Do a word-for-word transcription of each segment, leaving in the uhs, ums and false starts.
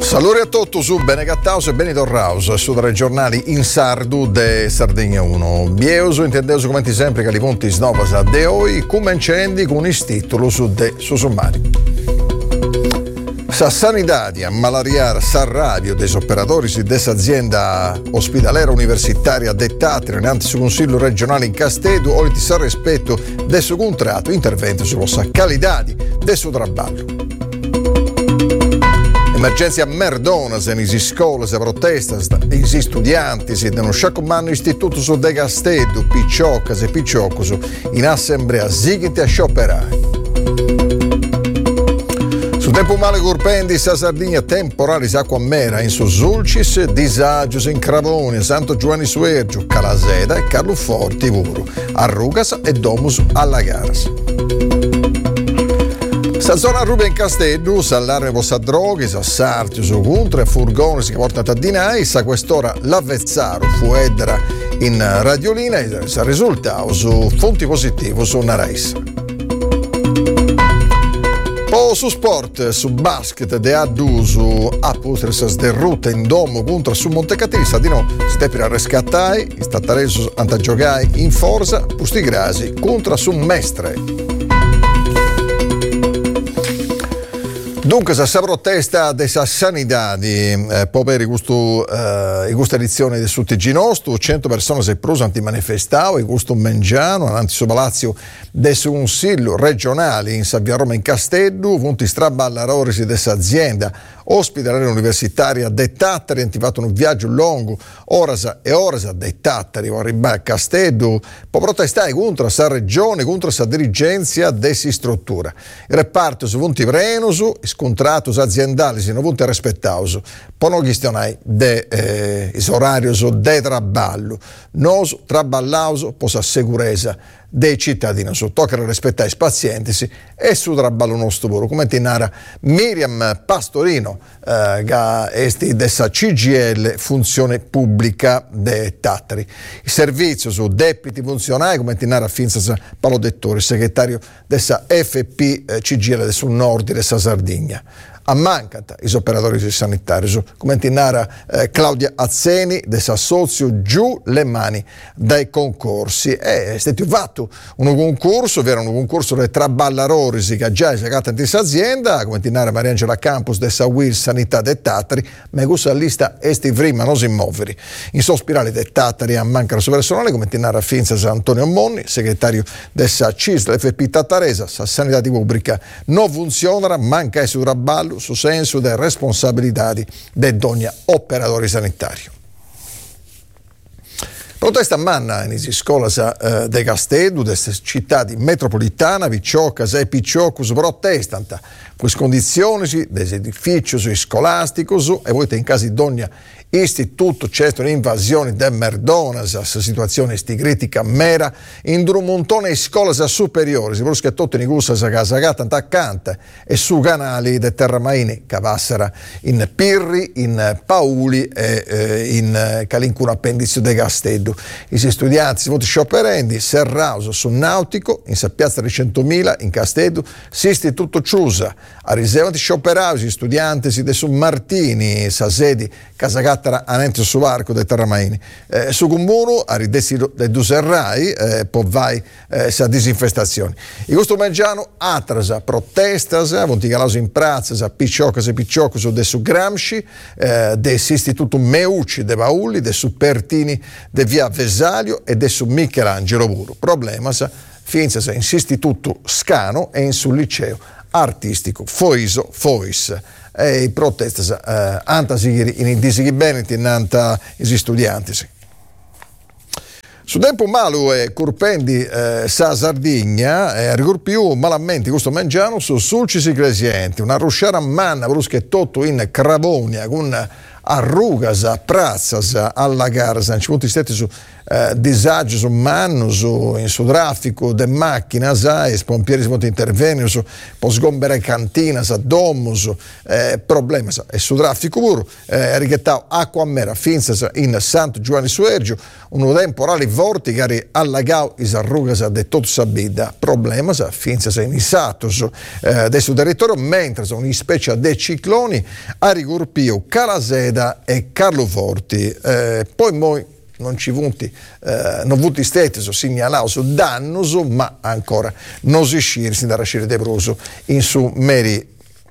Salve a tutti su Benegattaus e Benitorraus, su dai giornali in sardu de Sardegna uno. Bieuso intendeso come sempre che li punti snovas de oi, come incendi con il titolo su de su sommari. Sa sanità, malariare, s'arravio dei operatori di questa azienda ospedalera universitaria dettata innanzi sul Consiglio regionale in Castedo, oltre al rispetto del suo contratto, intervento sulla qualità del suo traballo. Emergenza Merdonas, in scuole, si protesta, gli studenti si denunciano come istituto su De Castedo, picciocas e picciocos, in assemblea seguite a scioperare. Su tempo male curpendi, sa Sardegna temporali acqua mera, in su Sulcis, Disagios in Cravone, Santo Giovanni Suergio, Calaseda e Carlo Forti, Vuru, Arrugas e Domus alla Garas. Sa zona Ruben Castello, s'allarme possa droghe, sa sarti, su contro e furgoni che portano a dinai, sa quest'ora l'avvezzaro fu edera in radiolina e sa risultato su fonti positivi su una race. Poi su sport, su basket, de A due, su Apustres de Ruta in domo contro su Montecatini, di no, steppi a rescattai, istattareso anta giogai in forza, pusti grasi contro su Mestre. Dunque, se si protesta della sanità di eh, poveri gusto, eh, in questa edizione di Su T G nostro, cento persone si prosano di manifestare, in gusto mengiano, annanzi su palazzo del Consiglio regionale in Savia Roma in Castello, punti straballarori di questa azienda ospedalera universitaria de Tattari, hanno fatto un viaggio lungo, orasa e orasa de Tattari, arrivare a Castello, per protestare contro questa regione, contro questa dirigenza dessa struttura. Il reparto su punti prenosu, scontratos aziendali si non punti rispettauso, poi non questionai de eh, is orarios de traballo, nos traballauso posa sicurezza dei cittadini, su tocca rispettare i pazienti e su traballo nostro lavoro, come ti narra Miriam Pastorino, eh, che è dessa C G L Funzione Pubblica de Tattari. Il servizio su deputy funzionari, come ti narra Finza Paolo Dettori, segretario dessa F P C G L del Sud Nord dessa Sardegna. A mancata i operatori sanitari, come ti narra eh, Claudia Azzeni, dell'assozio Giù le mani dai concorsi. È stato fatto un concorso, ovvero un concorso di traballarori che già è segata in questa azienda, come ti narra Mariangela Campos, della W I L Sanità de Tattari, ma questa lista esti prima non si muoveri. In sospirale de Tattari a manca il suo personale, come ti narra Finza Antonio Monni, segretario della C I S L F P Tattaresa, sa sanità di pubblica non funziona, manca il suo traballo su senso delle responsabilità di ogni operatore sanitario. Protesta manna in scuola uh, de Castello, delle città metropolitana, Vicciocas e Picciocus protestano queste condizioni degli edifici scolastici e poi in caso di ogni istituto c'è un'invasione del Merdonas, questa situazione sti critica mera in Drumontone e scuole superiori, si può che tutti i gusti si casacata attaccante e su canali de Terramaini che passano in Pirri, in Pauli e eh, in Calincun Appendizio de Castello. I studenti si voti scioperendi, Serrauso su Nautico, in piazza di centomila, in Castello, si istituto chiusa, a riservati scioperati, gli studenti si de su Martini, sa sedi casacata anente su Varco dei Terramaini. Eh, su Comune a ridessi dei due serrai, eh, poi vai eh, sa disinfestazioni. In questo mangiano atrasa protestas, avonti calausi in prazza, sa picciocas e picciocos de su Gramsci, eh, des istituto Meucci de Pauli, de su Pertini de via Vesalio e de su Michelangelo Puro. Problema sa finza sa in istituto Scano e in sul liceo artistico Foiso Fois. E i protesti eh, antasi in disegni beneti nanta i studenti. Su tempo malo e curpendi eh, sa Sardegna e eh, più malamente questo mangiano su sulcisi crescenti, una rusciara manna brusche tutto in Cravonia con arrugas, prazzas alla garza, ci punti stetti su eh, disagi su manno, su, in su traffico de macchina, sai, pompieri si possono intervenire, su, può sgombere cantina, sa domus, eh, problema, sa, e su traffico puro, eh, richettao acqua a mera, finza in Santo Giovanni Suergio, un temporale vorticari allagao is arrugas de tutto sabida, problema, sa, finza in Isatos, eh, del suo territorio, mentre sono in specie de cicloni a Rigurpio, Calaseda e Carlo Forti. Eh, poi moi non ci vunti, eh, non vuti stati so segnalato su dannos, ma ancora non si scirsi da rascire de bruso in su meri.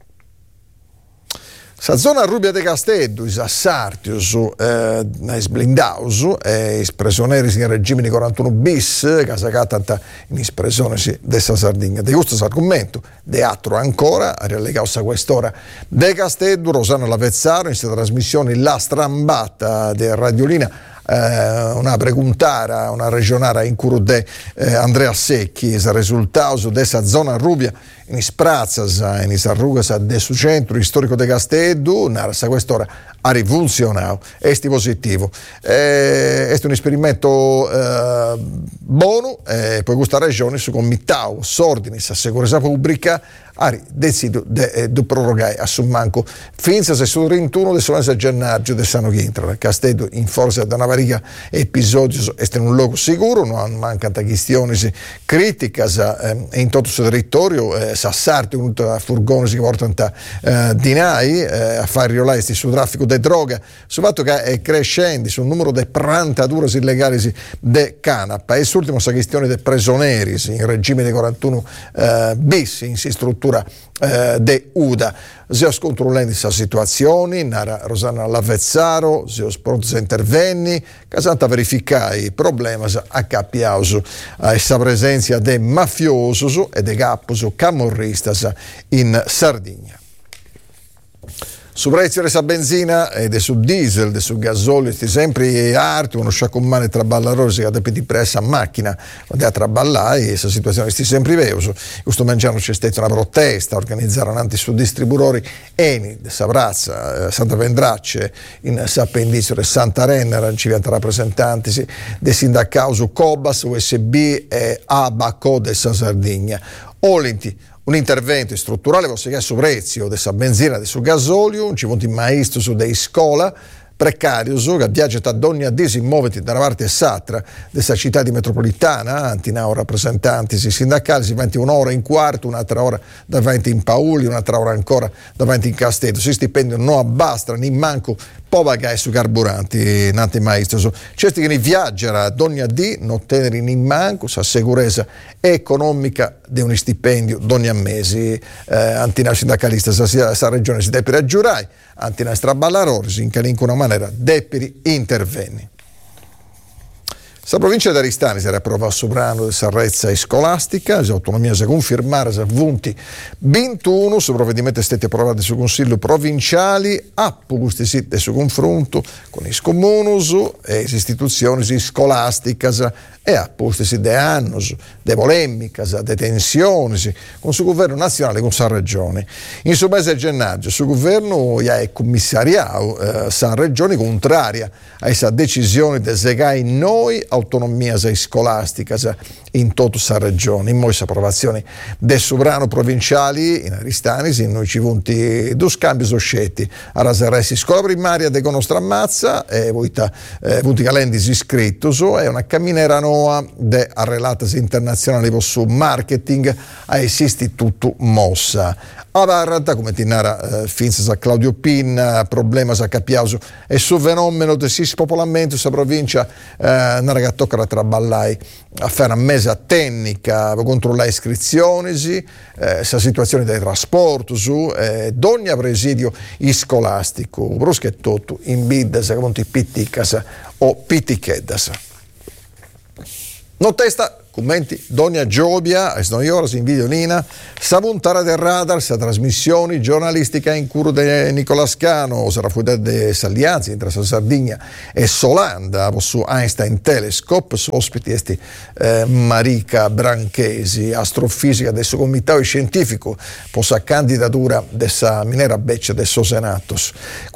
Sa zona Rubia de Castello, is assartius, eh, is blindaus, e is prigionieri in regime di quarantuno bis, che sa tanta in ispressione dessa Sardegna. Di questo argomento, de altro ancora, a rilegato a quest'ora de Castello, Rosanna Lavezzaro, in questa trasmissione La Strambata de Radiolina, Eh, una preguntara, una regionara in curu de eh, Andrea Secchi, il risultato dessa zona Rubia in Sprazzas, in Isarrugas de su centro storico de Castello, narra quest'ora ha rivulsionato, esti positivo. Eh, è un esperimento eh, buono, eh, poi questa regione su commitao, sordini, sa sicurezza pubblica, ha deciso di de, de prorogare a Summanco finza se sul trentuno del solenne gennaio del Sano Gintra. Castello in forza da una variga episodi è in un luogo sicuro, non mancano questioni critiche eh, in tutto il suo territorio, eh, Sassarti, un furgone che portano eh, dinai eh, a fare riolare sul traffico di droga, sul fatto che è crescendo sul numero di prantature illegali di canapa e sull'ultima questione dei prigionieri in regime di quarantuno eh, bis in si struttura eh, de U D A. Si scontrollando questa situazione, nara Rosanna Lavezzaro, si pronti a intervenni, casanta verificare i problemi a capiauso a questa presenza dei mafiosi e dei capos camorristas in Sardegna. Su prezzo della benzina e del su diesel, del su gasolio, sti sempre arti, uno sciaccommane traballarose che ha di pressa a macchina, quando è a traballare, e questa situazione sti sempre veuso. Questo mangiano c'è stata una protesta, organizzarono anti su distributori Eni, de Savrazza, Santa Vendracce, in Sappendizio de Santa Renna, ci vanno rappresentanti sì, del sindacato su Cobas, U S B e Abaco de Sardegna. Olinti, un intervento strutturale per su prezzo della benzina e sul gasolio, ci vuole il maestro su dei scuola precarios che viaggia da ogni disimmoviti da una parte e s'altra della città di metropolitana, antinao rappresentanti sindacali, si venti un'ora in quarto, un'altra ora davanti in Pauli, un'altra ora ancora davanti in Castello, si stipendio non abbastra, ni manco po' pagare su carburanti, nati maestro. Certi che ne viaggiano ad ogni dì, non tenere in manco, sa sicurezza economica di un stipendio d'ogni mese. Eh, antina sindacalista, sa, sa regione si deve aggiurare, antina straballarori, in qualunque maniera deve intervenire. La provincia di Aristani si era approvato sovrano della Sarrezza e scolastica, l'autonomia si confermare, si avvunti ventuno, su provvedimenti stati approvati sul Consiglio provinciali, a questi siti su confronto con i scomunus e le istituzioni scolastiche e a questi de annos, de polemiche, de tensioni con il governo nazionale e con la regione. In su mese di gennaio, il governo ha commissariato eh, la regione contraria a questa decisione di segare noi autonomia scolastica in tutta la regione. In molte approvazioni del sovrano provinciali in Aristani, in noi ci vunti due scambi soscetti a raseresi scuola primaria de nostra ammazza e vuita eh, vunti calendis iscrittos e una camminera noa de arrelatas internazionali su marketing a istituto Mossa. A Varrata, come ti narra eh, Finzas a Claudio Pinna, problema a capiauso e su fenomeno del spopolamento sa provincia eh, narra che tocca a traballare a fare una mesa tecnica per controllare iscrizioni, eh, sa situazione dei trasporti su eh, d'ogni presidio scolastico, bruschetto in biddas come pitticas o pitticheddas. Non testa commenti Donia Giobia, e noi ora in videolina, sa puntare del radar, sa trasmissioni giornalistica in curo di Nicola Scano, sarà fuori de Sallianzi, tra Sardegna e Solanda, su Einstein Telescope, su ospiti esti eh, Marica Branchesi, astrofisica del suo comitato scientifico, possa candidatura dessa minera beccia del suo Senatos.